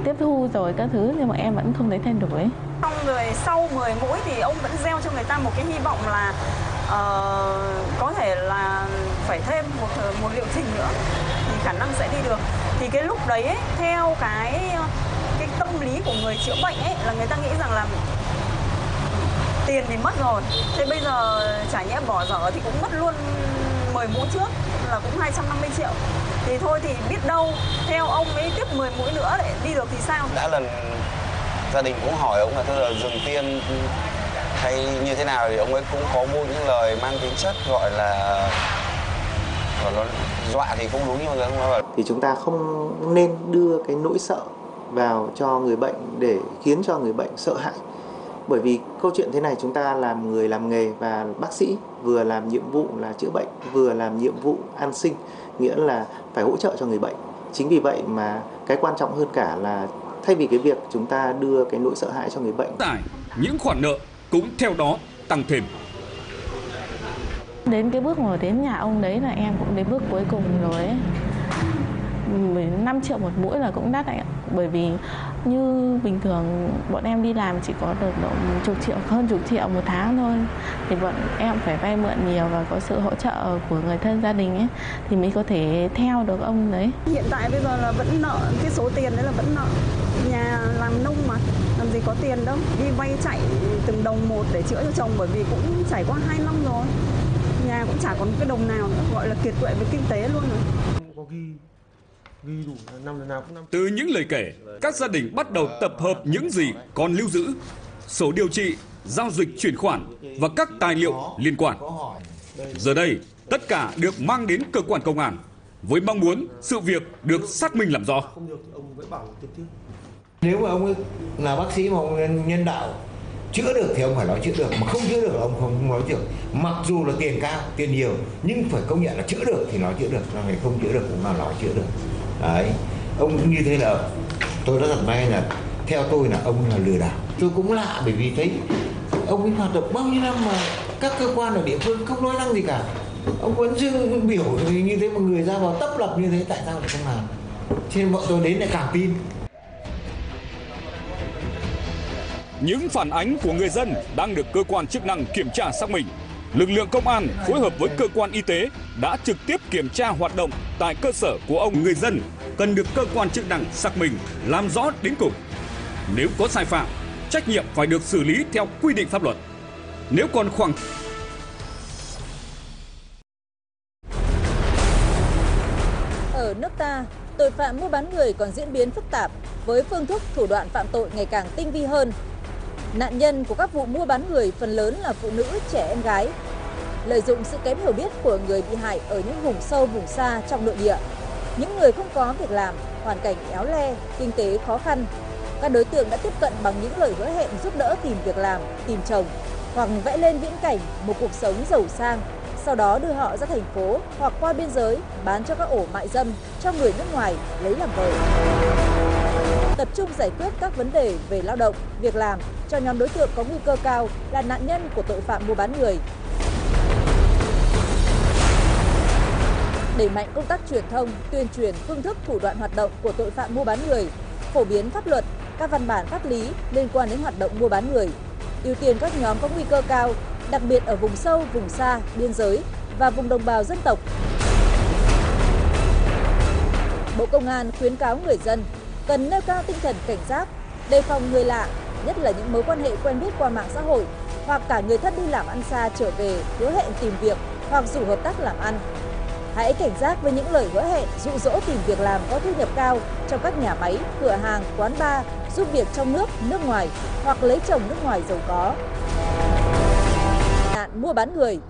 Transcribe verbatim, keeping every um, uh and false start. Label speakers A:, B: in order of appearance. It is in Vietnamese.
A: tiếp thu rồi các thứ nhưng mà em vẫn không thấy thay đổi.
B: Xong rồi sau mười mũi thì ông vẫn gieo cho người ta một cái hy vọng là uh, có thể là phải thêm một một liệu trình nữa thì khả năng sẽ đi được. Thì cái lúc đấy ấy, theo cái cái tâm lý của người chữa bệnh ấy là người ta nghĩ rằng là tiền thì mất rồi, thế bây giờ chả nhẽ bỏ dở thì cũng mất luôn mười mũi trước là cũng hai trăm năm mươi triệu. Thì thôi thì biết đâu theo ông ấy tiếp mười mũi nữa để đi được thì sao?
C: Đã lần gia đình cũng hỏi ông là thôi là dừng tiêm hay như thế nào thì ông ấy cũng có buông những lời mang tính chất gọi là gọi là dọa thì không đúng nhưng mà ông nói
D: thì chúng ta không nên đưa cái nỗi sợ vào cho người bệnh để khiến cho người bệnh sợ hãi. Bởi vì câu chuyện thế này, chúng ta làm người làm nghề và bác sĩ vừa làm nhiệm vụ là chữa bệnh, vừa làm nhiệm vụ an sinh, nghĩa là phải hỗ trợ cho người bệnh. Chính vì vậy mà cái quan trọng hơn cả là thay vì cái việc chúng ta đưa cái nỗi sợ hãi cho người bệnh,
E: những khoản nợ cũng theo đó tăng thêm.
A: Đến cái bước mà đến nhà ông đấy là em cũng đến bước cuối cùng rồi ấy. năm triệu một mũi là cũng đắt đấy ạ. Bởi vì như bình thường bọn em đi làm chỉ có được độ chục triệu, hơn chục triệu một tháng thôi. Thì bọn em phải vay mượn nhiều và có sự hỗ trợ của người thân gia đình ấy thì mới có thể theo được ông đấy.
B: Hiện tại bây giờ là vẫn nợ, cái số tiền đấy là vẫn nợ. Nhà làm nông mà, làm gì có tiền đâu. Đi vay chạy từng đồng một để chữa cho chồng bởi vì cũng trải qua hai năm rồi. Nhà cũng chả còn cái đồng nào nữa, gọi là kiệt quệ về kinh tế luôn rồi.
E: Từ những lời kể, các gia đình bắt đầu tập hợp những gì còn lưu giữ, sổ điều trị, giao dịch chuyển khoản và các tài liệu liên quan. Giờ đây, tất cả được mang đến cơ quan công an với mong muốn sự việc được xác minh làm rõ.
F: Nếu mà ông ấy là bác sĩ mà ông nhân đạo chữa được thì ông phải nói chữa được, mà không chữa được là ông không nói được. Mặc dù là tiền cao, tiền nhiều nhưng phải công nhận là chữa được thì nói chữa được, là người không chữa được cũng là nói chữa được. Đấy, ông như thế là tôi đã thật may là theo tôi là ông là lừa đảo. Tôi cũng lạ bởi vì thấy ông ấy hoạt động bao nhiêu năm mà các cơ quan ở địa phương không nói năng gì cả. Ông vẫn dưng biểu như thế mà người ra vào tấp lập như thế, tại sao lại không làm? Cho nên bọn tôi đến lại càng tin.
E: Những phản ánh của người dân đang được cơ quan chức năng kiểm tra xác minh. Lực lượng công an phối hợp với cơ quan y tế đã trực tiếp kiểm tra hoạt động tại cơ sở của ông. Người dân cần được cơ quan chức năng xác minh, làm rõ đến cùng. Nếu có sai phạm, trách nhiệm phải được xử lý theo quy định pháp luật. Nếu còn khoảng
G: Ở nước ta, tội phạm mua bán người còn diễn biến phức tạp với phương thức thủ đoạn phạm tội ngày càng tinh vi hơn. Nạn nhân của các vụ mua bán người phần lớn là phụ nữ, trẻ em gái. Lợi dụng sự kém hiểu biết của người bị hại ở những vùng sâu, vùng xa trong nội địa, những người không có việc làm, hoàn cảnh éo le, kinh tế khó khăn, các đối tượng đã tiếp cận bằng những lời hứa hẹn giúp đỡ tìm việc làm, tìm chồng, hoặc vẽ lên viễn cảnh một cuộc sống giàu sang, sau đó đưa họ ra thành phố hoặc qua biên giới bán cho các ổ mại dâm cho người nước ngoài lấy làm vợ. Tập trung giải quyết các vấn đề về lao động, việc làm cho nhóm đối tượng có nguy cơ cao là nạn nhân của tội phạm mua bán người. Đẩy mạnh công tác truyền thông, tuyên truyền phương thức thủ đoạn hoạt động của tội phạm mua bán người, phổ biến pháp luật, các văn bản pháp lý liên quan đến hoạt động mua bán người, ưu tiên các nhóm có nguy cơ cao, đặc biệt ở vùng sâu, vùng xa, biên giới và vùng đồng bào dân tộc. Bộ Công an khuyến cáo người dân cần nêu cao tinh thần cảnh giác, đề phòng người lạ, nhất là những mối quan hệ quen biết qua mạng xã hội hoặc cả người thân đi làm ăn xa trở về hứa hẹn tìm việc hoặc rủ hợp tác làm ăn. Hãy cảnh giác với những lời hứa hẹn dụ dỗ tìm việc làm có thu nhập cao trong các nhà máy, cửa hàng, quán bar, giúp việc trong nước, nước ngoài hoặc lấy chồng nước ngoài giàu có. Nạn mua bán người